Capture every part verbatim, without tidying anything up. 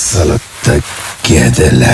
అస్సలు తగ్గేదేలే.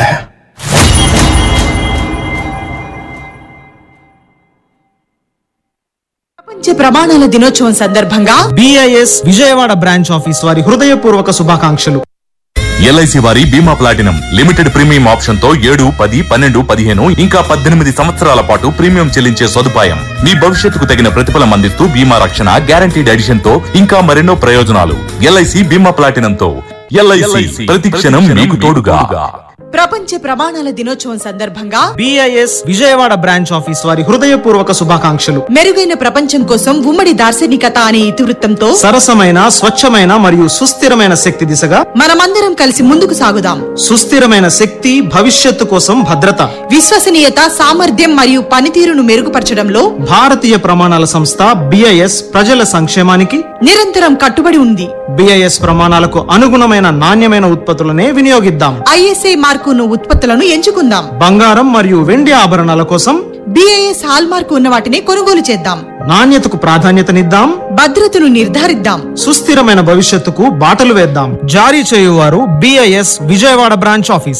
ప్రపంచ ప్రమాణాల దినోత్సవం సందర్భంగా బిఐఎస్ విజయవాడ బ్రాంచ్ ఆఫీస్ వారి హృదయపూర్వక శుభాకాంక్షలు. ఎల్ఐసి వారి బీమా ప్లాటినం లిమిటెడ్ ప్రీమియం ఆప్షన్ తో ఏడు పది పన్నెండు పదిహేను ఇంకా పద్దెనిమిది సంవత్సరాల పాటు ప్రీమియం చెల్లించే సదుపాయం. మీ భవిష్యత్తుకు తగిన ప్రతిఫలం అందిస్తూ బీమా రక్షణ, గ్యారంటీడ్ ఎడిషన్ తో ఇంకా మరెన్నో ప్రయోజనాలు. ఎల్ఐసి బీమా ప్లాటినం తో ఎల్ఐసి ప్రతి క్షణం మీకు తోడుగా. ప్రపంచ ప్రమాణాల దినోత్సవం సందర్భంగా బిఐఎస్ విజయవాడ బ్రాంచ్ ఆఫీస్ వారి హృదయపూర్వక శుభాకాంక్షలు. మెరుగైన ప్రపంచం కోసం ఉమ్మడి దార్శనికత అనే ఇతివృత్తంతో సరసమైన, స్వచ్ఛమైన మరియు సుస్థిరమైన శక్తి దిశగా మనమందరం కలిసి ముందుకు సాగుదాం. సుస్థిరమైన శక్తి, భవిష్యత్తు కోసం భద్రత, విశ్వసనీయత, సామర్థ్యం మరియు పనితీరును మెరుగుపరచడంలో భారతీయ ప్రమాణాల సంస్థ బిఐఎస్ ప్రజల సంక్షేమానికి నిరంతరం కట్టుబడి ఉంది. బిఐఎస్ ప్రమాణాలకు అనుగుణమైన నాణ్యమైన ఉత్పత్తులనే వినియోగిద్దాం. ఐఎస్ఐ మార్కున్న ఉత్పత్తులను ఎంచుకుందాం. బంగారం మరియు వెండి ఆభరణాల కోసం బిఐఎస్ హాల్ మార్కు ఉన్న వాటిని కొనుగోలు చేద్దాం. నాణ్యతకు ప్రాధాన్యతనిద్దాం. భద్రతను నిర్ధారిద్దాం. సుస్థిరమైన భవిష్యత్తుకు బాటలు వేద్దాం. జారీ చేయువారు BIS Vijayawada branch office.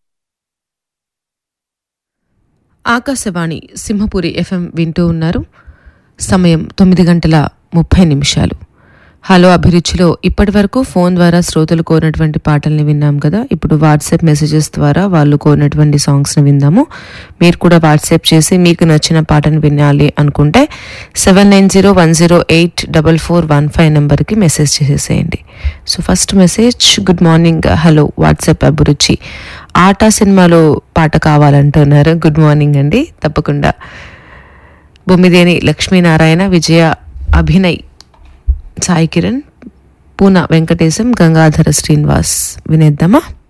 Akashvani Simhapuri FM వింటూ ఉన్నారు. సమయం తొమ్మిది గంటల ముప్పై నిమిషాలు. హలో అభిరుచిలో ఇప్పటి వరకు ఫోన్ ద్వారా శ్రోతలు కోరినటువంటి పాటల్ని విన్నాం కదా. ఇప్పుడు వాట్సాప్ మెసేజెస్ ద్వారా వాళ్ళు కోరినటువంటి సాంగ్స్ని విందాము. మీరు కూడా వాట్సాప్ చేసి మీకు నచ్చిన పాటను వినాలి అనుకుంటే seven nine zero one zero eight double four one five నెంబర్కి మెసేజ్ చేసేసేయండి. So first message, good morning hello WhatsApp అభిరుచి, ఆట సినిమాలో పాట కావాలంటున్నారు. గుడ్ మార్నింగ్ అండి, తప్పకుండా. బొమ్మిదేని లక్ష్మీనారాయణ, విజయ, అభినయ్, సాయి కిరణ్, పూనా వెంకటేశం, గంగాధర శ్రీనివాస్ వినేద్దామా?